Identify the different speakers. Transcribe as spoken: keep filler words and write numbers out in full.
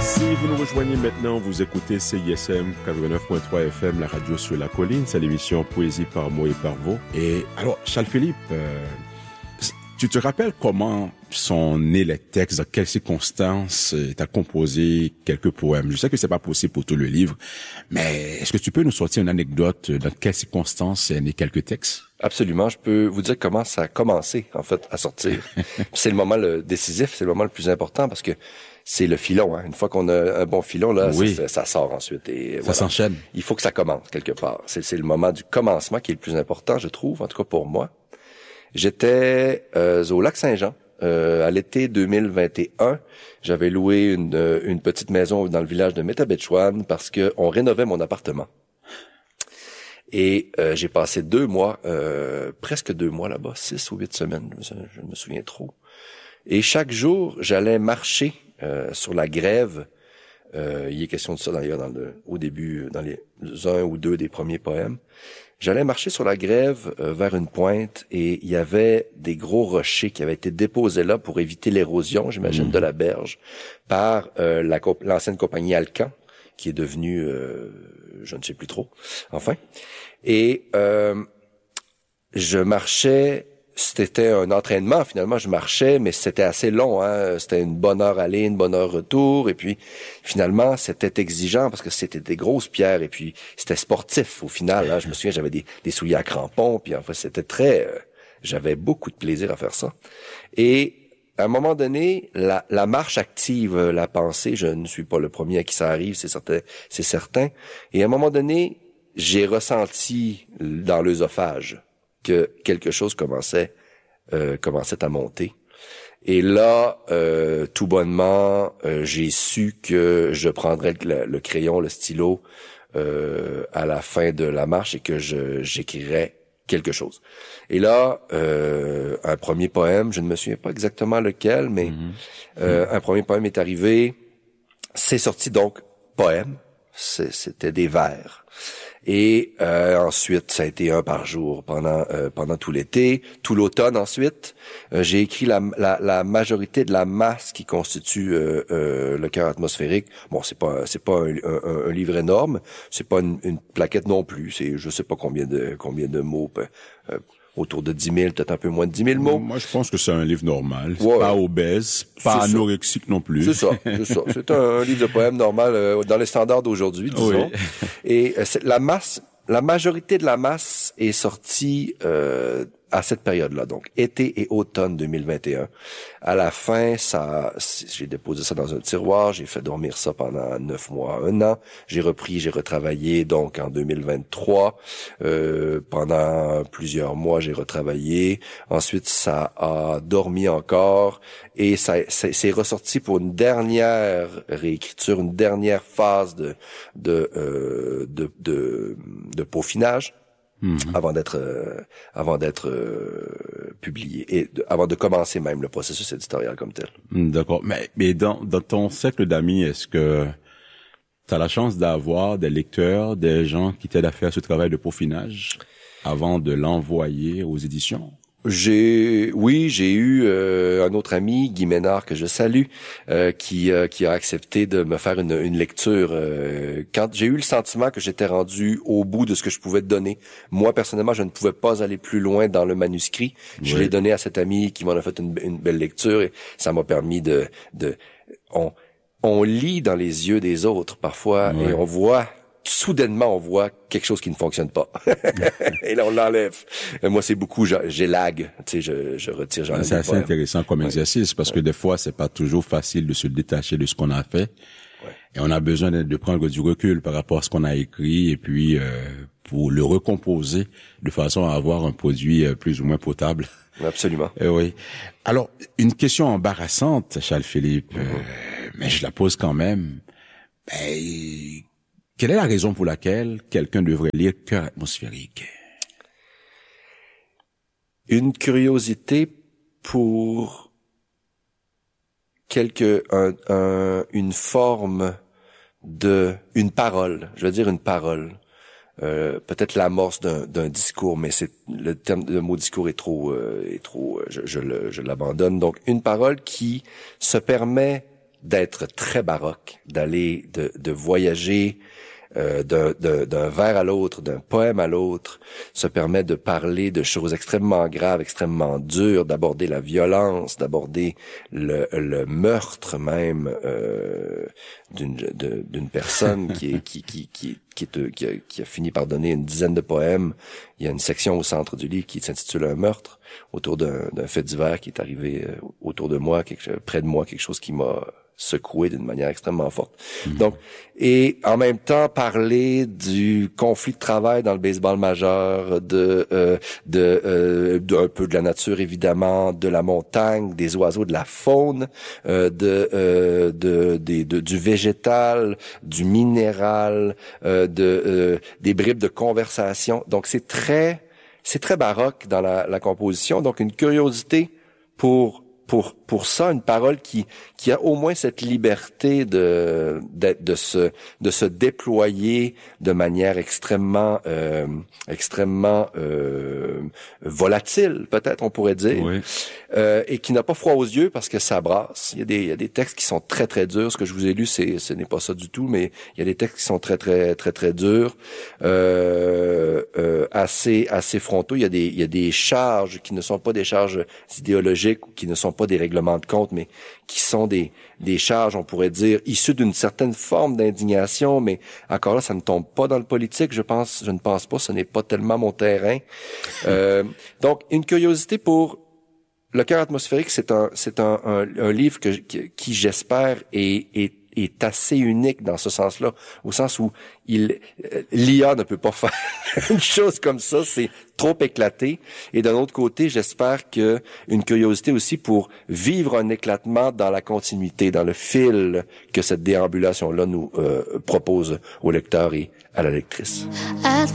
Speaker 1: Si vous nous rejoignez maintenant, vous écoutez C I S M quatre-vingt-neuf point trois F M, la radio sur la colline. C'est l'émission Poésie par mots et par vous. Et alors, Charles-Philippe, euh, tu te rappelles comment sont nés les textes, dans quelles circonstances tu as composé quelques poèmes? Je sais que c'est pas possible pour tout le livre, mais est-ce que tu peux nous sortir une anecdote dans quelles circonstances est né quelques textes?
Speaker 2: Absolument, je peux vous dire comment ça a commencé, en fait, à sortir. C'est le moment le décisif, c'est le moment le plus important parce que c'est le filon. Hein. Une fois qu'on a un bon filon, là,
Speaker 1: oui.
Speaker 2: ça, ça sort ensuite. Et
Speaker 1: ça
Speaker 2: voilà.
Speaker 1: s'enchaîne.
Speaker 2: Il faut que ça commence quelque part. C'est, c'est le moment du commencement qui est le plus important, je trouve, en tout cas pour moi. J'étais euh, au Lac-Saint-Jean euh, à l'été deux mille vingt et un. J'avais loué une, une petite maison dans le village de Métabetchouan parce que on rénovait mon appartement. Et euh, j'ai passé deux mois, euh, presque deux mois là-bas, six ou huit semaines, je, je me souviens trop. Et chaque jour, j'allais marcher euh, sur la grève. Euh, il est question de ça d'ailleurs dans le, au début, dans les un ou deux des premiers poèmes. J'allais marcher sur la grève euh, vers une pointe et il y avait des gros rochers qui avaient été déposés là pour éviter l'érosion, j'imagine, mmh. de la berge par euh, la, l'ancienne compagnie Alcan, qui est devenue, euh, je ne sais plus trop, enfin. Et euh, je marchais, c'était un entraînement finalement, je marchais, mais c'était assez long, hein. C'était une bonne heure aller, une bonne heure retour, et puis finalement c'était exigeant parce que c'était des grosses pierres, et puis c'était sportif au final. Hein. Je me souviens, j'avais des, des souliers à crampons, puis en fait c'était très, euh, j'avais beaucoup de plaisir à faire ça. Et à un moment donné, la, la marche active la pensée. Je ne suis pas le premier à qui ça arrive, c'est certain, c'est certain. Et à un moment donné, j'ai ressenti dans l'œsophage que quelque chose commençait, euh, commençait à monter. Et là, euh, tout bonnement, euh, j'ai su que je prendrais le, le crayon, le stylo euh, à la fin de la marche et que je j'écrirais quelque chose. Et là, euh, un premier poème, je ne me souviens pas exactement lequel, mais mm-hmm. euh, un premier poème est arrivé. C'est sorti donc poème. C'est, c'était des vers. Et euh, ensuite, ça a été un par jour pendant euh, pendant tout l'été, tout l'automne. Ensuite, euh, j'ai écrit la, la la majorité de la masse qui constitue euh, euh, le cœur atmosphérique. Bon, c'est pas c'est pas un, un, un livre énorme, c'est pas une, une plaquette non plus. C'est je sais pas combien de combien de mots. Euh, autour de dix mille, peut-être un peu moins de dix mille mots.
Speaker 1: Moi, je pense que c'est un livre normal. C'est
Speaker 2: ouais,
Speaker 1: pas obèse, pas anorexique non plus.
Speaker 2: C'est ça, c'est ça. C'est un, un livre de poèmes normal euh, dans les standards d'aujourd'hui, disons. Oui. Et euh, c'est, la masse, la majorité de la masse est sortie euh, à cette période-là, donc été et automne deux mille vingt et un. À la fin, ça, j'ai déposé ça dans un tiroir, j'ai fait dormir ça pendant neuf mois, un an. J'ai repris, j'ai retravaillé donc en deux mille vingt-trois. Euh, pendant plusieurs mois, j'ai retravaillé. Ensuite, ça a dormi encore et ça, c'est, c'est ressorti pour une dernière réécriture, une dernière phase de de euh, de, de, de peaufinage. Mmh. Avant d'être euh, avant d'être euh, publié et de, avant de commencer même le processus éditorial comme tel.
Speaker 1: D'accord, mais mais dans dans ton cercle d'amis, est-ce que tu as la chance d'avoir des lecteurs, des gens qui t'aident à faire ce travail de peaufinage avant de l'envoyer aux éditions?
Speaker 2: J'ai, oui, j'ai eu euh, un autre ami, Guy Ménard, que je salue, euh, qui euh, qui a accepté de me faire une, une lecture. Euh, quand j'ai eu le sentiment que j'étais rendu au bout de ce que je pouvais te donner, moi personnellement, je ne pouvais pas aller plus loin dans le manuscrit. Oui. Je l'ai donné à cet ami qui m'en a fait une, une belle lecture et ça m'a permis de de on on lit dans les yeux des autres parfois oui. et on voit. Soudainement, on voit quelque chose qui ne fonctionne pas. Et là, on l'enlève. Et moi, c'est beaucoup, j'élague. Tu sais, je, je retire, j'enlève.
Speaker 1: C'est assez poèmes. Intéressant comme ouais. exercice parce ouais. que des fois, c'est pas toujours facile de se détacher de ce qu'on a fait. Ouais. Et on a besoin de, de prendre du recul par rapport à ce qu'on a écrit et puis, euh, pour le recomposer de façon à avoir un produit euh, plus ou moins potable.
Speaker 2: Absolument.
Speaker 1: Euh, oui. Alors, une question embarrassante, Charles-Philippe, mm-hmm. euh, mais je la pose quand même. Ben, quelle est la raison pour laquelle quelqu'un devrait lire Cœur atmosphérique?
Speaker 2: Une curiosité pour quelque un, un une forme de une parole, je veux dire une parole. Euh, peut-être l'amorce d'un, d'un discours, mais c'est le terme, le mot discours est trop, euh, est trop, je, je, le, je l'abandonne. Donc une parole qui se permet d'être très baroque, d'aller, de, de voyager euh, d'un, d'un, d'un vers à l'autre, d'un poème à l'autre, se permet de parler de choses extrêmement graves, extrêmement dures, d'aborder la violence, d'aborder le, le meurtre même euh, d'une, de, d'une personne qui est qui qui qui qui, est, qui, a, qui a fini par donner une dizaine de poèmes. Il y a une section au centre du livre qui s'intitule Un meurtre, autour d'un, d'un fait divers qui est arrivé euh, autour de moi, quelque, près de moi, quelque chose qui m'a secoué d'une manière extrêmement forte. Mmh. Donc, et en même temps parler du conflit de travail dans le baseball majeur, de euh, de euh, d'un peu de la nature évidemment, de la montagne, des oiseaux, de la faune, euh, de euh, de, de, de du végétal, du minéral, euh, de euh, des bribes de conversation. Donc c'est très c'est très baroque dans la, la composition. Donc une curiosité pour pour pour ça, une parole qui qui a au moins cette liberté de de, de se de se déployer de manière extrêmement euh, extrêmement euh, volatile, peut-être on pourrait dire, oui. euh, et qui n'a pas froid aux yeux parce que ça brasse. Il y a des il y a des textes qui sont très très durs. Ce que je vous ai lu, c'est ce n'est pas ça du tout, mais il y a des textes qui sont très très très très durs, euh, euh, assez assez frontaux. Il y a des il y a des charges qui ne sont pas des charges idéologiques ou qui ne sont pas des règlements de compte, mais qui sont des des charges, on pourrait dire, issues d'une certaine forme d'indignation, mais encore là, ça ne tombe pas dans le politique, je pense, je ne pense pas, ce n'est pas tellement mon terrain. Euh, donc, une curiosité pour Le cœur atmosphérique, c'est un c'est un, un, un livre que qui, qui j'espère est, est est assez unique dans ce sens-là, au sens où il l'I A ne peut pas faire une chose comme ça, c'est trop éclaté. Et d'un autre côté, j'espère que une curiosité aussi pour vivre un éclatement dans la continuité, dans le fil que cette déambulation-là nous euh, propose au lecteur et à la lectrice.
Speaker 3: At